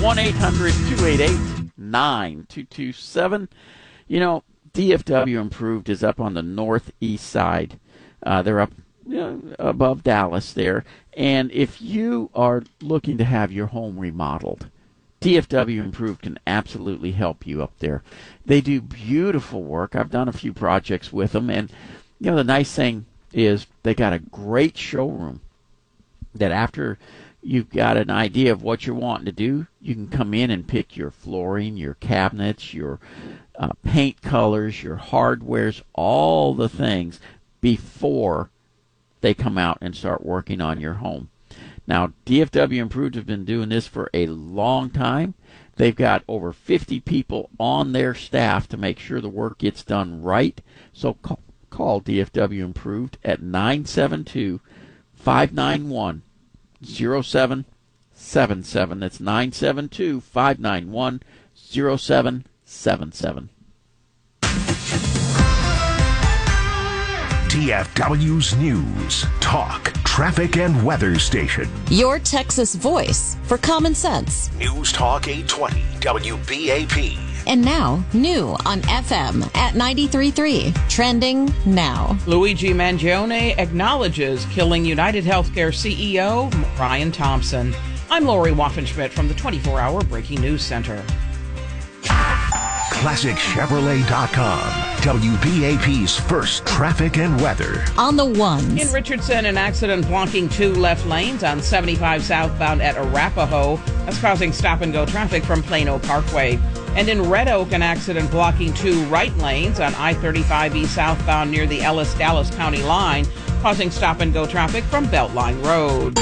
1-800-288-9227. You know, DFW Improved is up on the northeast side. They're up above Dallas there. And if you are looking to have your home remodeled, DFW Improved can absolutely help you up there. They do beautiful work. I've done a few projects with them. And, you know, the nice thing is they got a great showroom that after you've got an idea of what you're wanting to do, you can come in and pick your flooring, your cabinets, your paint colors, your hardwares, all the things before they come out and start working on your home. Now, DFW Improved have been doing this for a long time. They've got over 50 people on their staff to make sure the work gets done right. So call DFW Improved at 972-591-0777. That's 972-591-0777. DFW's News, Talk, Traffic, and Weather Station. Your Texas voice for common sense. News Talk 820 WBAP. And now, new on FM at 93.3. Trending now. Luigi Mangione acknowledges killing United Healthcare CEO Brian Thompson. I'm Lori Waffenschmidt from the 24-hour Breaking News Center. ClassicChevrolet.com. WBAP's first traffic and weather. On the ones. In Richardson, an accident blocking two left lanes on 75 southbound at Arapahoe. That's causing stop-and-go traffic from Plano Parkway. And in Red Oak, an accident blocking two right lanes on I-35E southbound near the Ellis-Dallas County line, causing stop-and-go traffic from Beltline Road.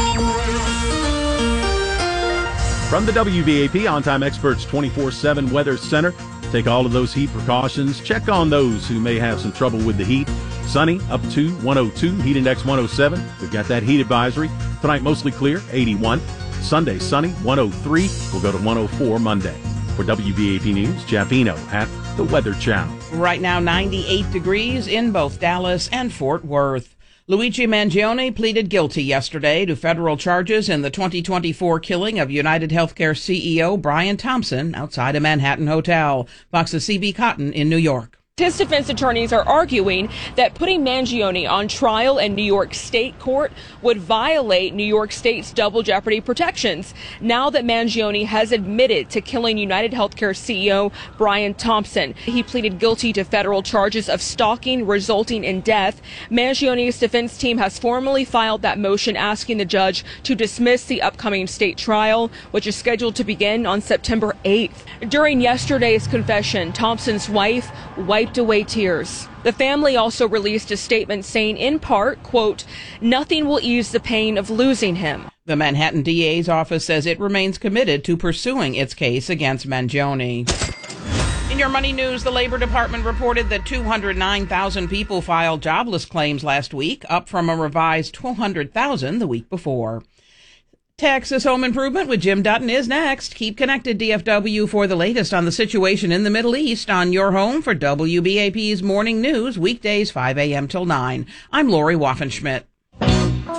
From the WBAP On-Time Experts 24/7 Weather Center, take all of those heat precautions. Check on those who may have some trouble with the heat. Sunny up to 102, heat index 107. We've got that heat advisory. Tonight mostly clear, 81. Sunday sunny, 103. We'll go to 104 Monday. For WBAP News, Jeff Eno at the Weather Channel. Right now, 98 degrees in both Dallas and Fort Worth. Luigi Mangione pleaded guilty yesterday to federal charges in the 2024 killing of United Healthcare CEO Brian Thompson outside a Manhattan hotel. Fox's C.B. Cotton in New York. His defense attorneys are arguing that putting Mangione on trial in New York State court would violate New York State's double jeopardy protections. Now that Mangione has admitted to killing United Healthcare CEO Brian Thompson, he pleaded guilty to federal charges of stalking resulting in death. Mangione's defense team has formally filed that motion asking the judge to dismiss the upcoming state trial, which is scheduled to begin on September 8th. During yesterday's confession, Thompson's wife wiped away tears. The family also released a statement saying, in part, quote, "Nothing will ease the pain of losing him." The Manhattan DA's office says it remains committed to pursuing its case against Mangione. In your money news, the Labor Department reported that 209,000 people filed jobless claims last week, up from a revised 200,000 the week before. Texas Home Improvement with Jim Dutton is next. Keep connected, DFW, for the latest on the situation in the Middle East on your home for WBAP's Morning News, weekdays 5 a.m. till 9. I'm Lori Waffenschmidt.